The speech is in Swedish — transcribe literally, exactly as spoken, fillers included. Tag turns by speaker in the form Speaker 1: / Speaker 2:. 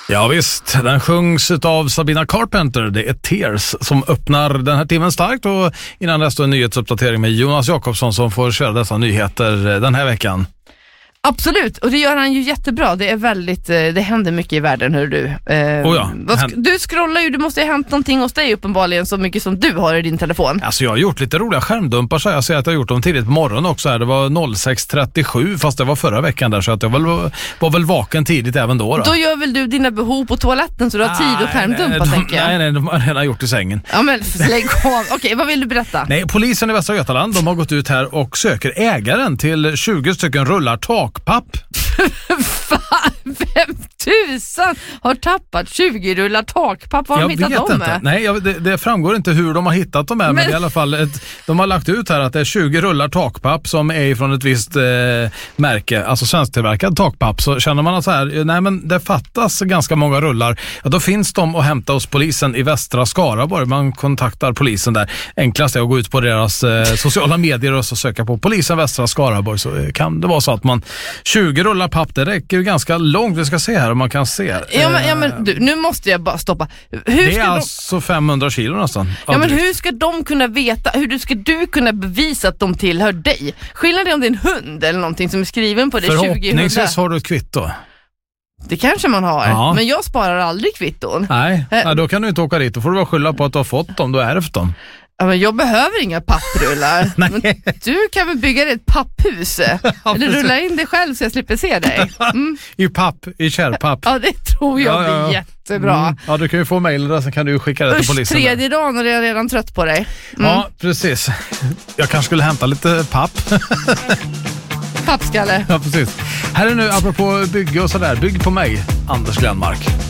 Speaker 1: Ja visst, den sjungs av Sabrina Carpenter. Det är Tears som öppnar den här timmen starkt, och innan dess då en nyhetsuppdatering med Jonas Jakobsson som får köra dessa nyheter den här veckan.
Speaker 2: Absolut, och det gör han ju jättebra. Det är väldigt, det händer mycket i världen, hör du. Eh,
Speaker 1: oh ja,
Speaker 2: sk- du scrollar ju, det måste ha hänt någonting hos dig uppenbarligen, så mycket som du har i din telefon.
Speaker 1: Alltså jag har gjort lite roliga skärmdumpar, så jag ser att jag har gjort dem tidigt på morgonen också här. Det var sex trettiosju, fast det var förra veckan där, så att jag var, var väl vaken tidigt även då, då.
Speaker 2: Då gör väl du dina behov på toaletten så du har
Speaker 1: nej,
Speaker 2: tid att skärmdumpa,
Speaker 1: nej,
Speaker 2: tänker jag.
Speaker 1: Nej, nej, de har redan gjort i sängen.
Speaker 2: Ja, men lägg av. Okej, vad vill du berätta?
Speaker 1: Nej, polisen i Västra Götaland, de har gått ut här och söker ägaren till tjugo stycken rullar takpapp.
Speaker 2: Fan, vem tusan har tappat tjugo rullar takpapp? Var har de hittat dem
Speaker 1: inte.
Speaker 2: med?
Speaker 1: Nej, jag, det, det framgår inte hur de har hittat dem med, men, men i alla fall ett, de har lagt ut här att det är tjugo rullar takpapp som är från ett visst eh, märke, alltså svensktillverkad takpapp. Så känner man att så här, nej men det fattas ganska många rullar, ja, då finns de att hämta hos polisen i Västra Skaraborg. Man kontaktar polisen där. Enklast är att gå ut på deras eh, sociala medier och så söka på polisen Västra Skaraborg, så eh, kan det vara så att man tjugo rullar papp, det räcker ju ganska långt. Vi ska se här om man kan se.
Speaker 2: Ja men, ja, men du, nu måste jag bara stoppa. Hur
Speaker 1: det
Speaker 2: ska
Speaker 1: är
Speaker 2: de...
Speaker 1: alltså femhundra kilo nästan.
Speaker 2: Ja, men hur ska de kunna veta, hur ska du kunna bevisa att de tillhör dig? Skillnaden är om det är en hund eller någonting som är skriven på det tjugo hundra.
Speaker 1: Förhoppningsvis har du ett kvitto.
Speaker 2: Det kanske man har,
Speaker 1: ja.
Speaker 2: Men jag sparar aldrig kvitton.
Speaker 1: Nej, äh, ja, då kan du inte åka dit. Då får du vara skylla på att du har fått dem, du är ärvt dem.
Speaker 2: Ja, men jag behöver inga papprullar. Men du kan väl bygga dig ett papphus? Ja, eller rulla in det själv så jag slipper se dig. Mm.
Speaker 1: I papp, i kärpapp.
Speaker 2: Ja, det tror jag ja, ja. blir jättebra. Mm.
Speaker 1: Ja, du kan ju få mejl där, så kan du skicka det till
Speaker 2: Usch,
Speaker 1: polisen.
Speaker 2: Tredje dagen och jag är redan trött på dig.
Speaker 1: Mm. Ja, precis. Jag kanske skulle hämta lite papp.
Speaker 2: Pappskalle.
Speaker 1: Ja, precis. Här är nu, apropå bygge och sådär, bygg på mig, Anders Glenmark.